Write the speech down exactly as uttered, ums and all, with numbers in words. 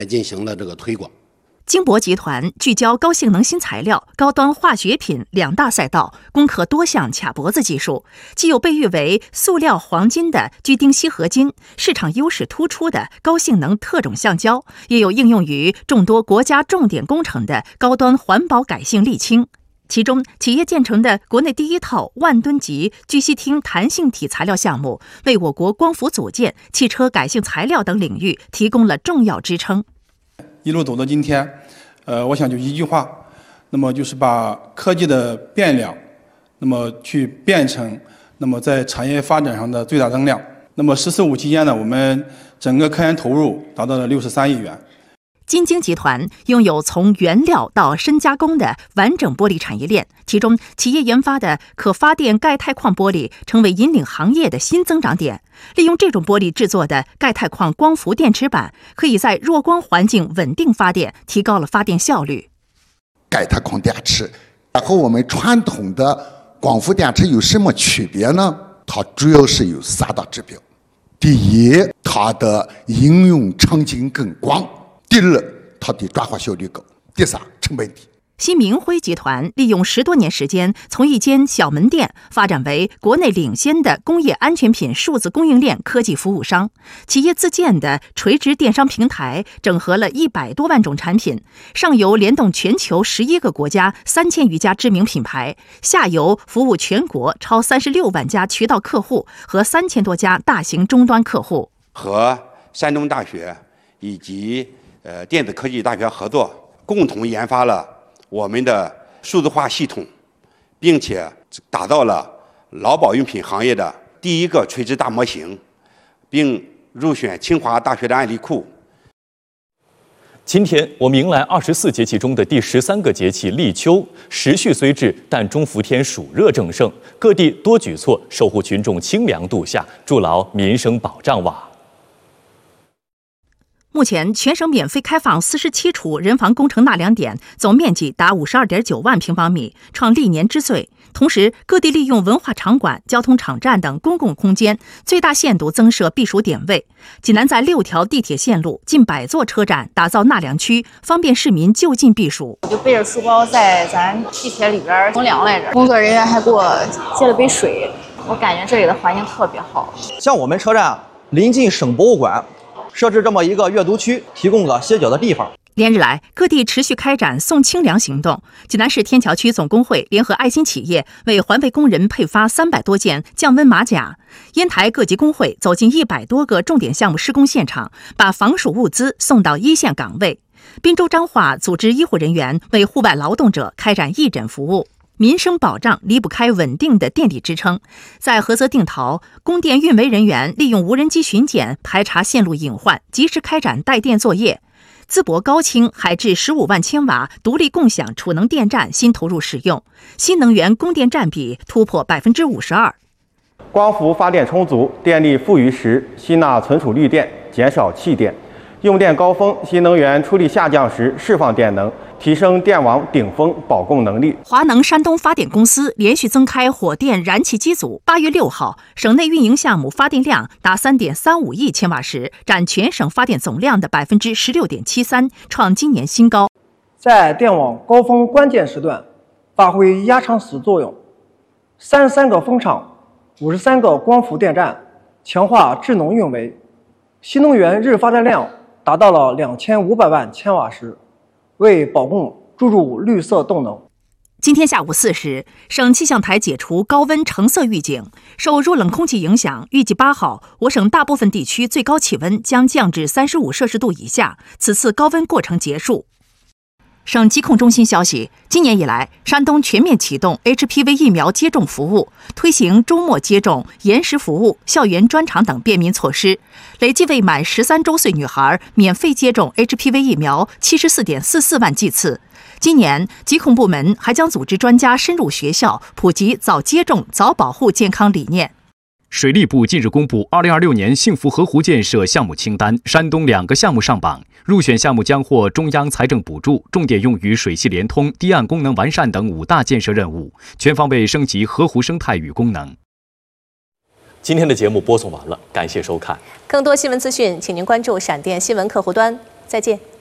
进行了这个推广。 金博集团聚焦高性能新材料、高端化学品两大赛道，攻克多项卡脖子技术，既有被誉为塑料黄金的聚丁烯合金，市场优势突出的高性能特种橡胶，也有应用于众多国家重点工程的高端环保改性沥青。其中，企业建成的国内第一套万吨级聚烯烃弹性体材料项目，为我国光伏组件、汽车改性材料等领域提供了重要支撑。 一路走到今天，呃，我想就一句话，那么就是把科技的变量，那么去变成，那么在产业发展上的最大增量。那么“十四五”期间呢，我们整个科研投入达到了六十三亿元。 金晶集团拥有从原料到深加工的完整玻璃产业链，其中企业研发的可发电钙钛矿玻璃成为引领行业的新增长点。利用这种玻璃制作的钙钛矿光伏电池板，可以在弱光环境稳定发电，提高了发电效率。 钙钛矿电池和我们传统的光伏电池有什么区别呢？它主要是有三大指标：第一，它的应用场景更广。第二，它的转化效率高；第三，成本低。 新明辉集团利用十多年时间，从一间小门店发展为国内领先的工业安全品数字供应链科技服务商。企业自建的垂直电商平台，整合了一百多万种产品，上游联动全球十一个国家三千余家知名品牌，下游服务全国超三十六万家渠道客户和三千多家大型终端客户。 和山东大学以及呃电子科技大学合作，共同研发了我们的数字化系统，并且打造了劳保用品行业的第一个垂直大模型，并入选清华大学的案例库。 今天我们迎来二十四节气中的第十三个节气立秋，时序虽至，但中伏天暑热正盛，各地多举措守护群众清凉度夏，筑牢民生保障网。 目前，全省免费开放四十七处人防工程纳凉点，总面积达五十二点九万平方米，创历年之最。同时，各地利用文化场馆、交通场站等公共空间，最大限度增设避暑点位。济南在六条地铁线路、近百座车站打造纳凉区，方便市民就近避暑。 我就背着书包在咱地铁里边乘凉来着，工作人员还给我接了杯水，我感觉这里的环境特别好。 像我们车站临近省博物馆，设置这么一个阅读区，提供个歇脚的地方。 连日来，各地持续开展送清凉行动。济南市天桥区总工会联合爱心企业为环卫工人配发三百多件降温马甲。烟台各级工会走进一百多个重点项目施工现场，把防暑物资送到一线岗位。滨州彰化组织医护人员为户外劳动者开展义诊服务。民生保障离不开稳定的电力支撑。在菏泽定陶，供电运维人员利用无人机巡检排查线路隐患，及时开展带电作业。淄博高清海智十五万千瓦独立共享储能电站新投入使用，新能源供电占比突破百分之五十二。 光伏发电充足，电力富裕时，吸纳存储绿电，减少弃电。用电高峰，新能源出力下降时释放电能，提升电网顶峰保供能力。 华能山东发电公司连续增开火电燃气机组，八月六号，省内运营项目发电量达三点三五亿千瓦时，占全省发电总量的百分之十六点七三，创今年新高。 在电网高峰关键时段，发挥压舱石作用，三十三个风场，五十三个光伏电站，强化智能运维，新能源日发电量达到了两千五百万千瓦时，为保供注入绿色动能。 今天下午四时，省气象台解除高温橙色预警。受弱冷空气影响，预计八号我省大部分地区最高气温将降至三十五摄氏度以下，此次高温过程结束。省疾控中心消息，今年以来，山东全面启动 H P V 疫苗接种服务，推行周末接种、延时服务、校园专场等便民措施，累计未满十三周岁女孩免费接种 H P V 疫苗七十四点四四万剂次。今年，疾控部门还将组织专家深入学校，普及早接种、早保护健康理念。 水利部近日公布二零二六年幸福河湖建设项目清单，山东两个项目上榜，入选项目将获中央财政补助，重点用于水系联通、堤岸功能完善等五大建设任务，全方位升级河湖生态与功能。 今天的节目播送完了，感谢收看。 更多新闻资讯，请您关注闪电新闻客户端。 再见。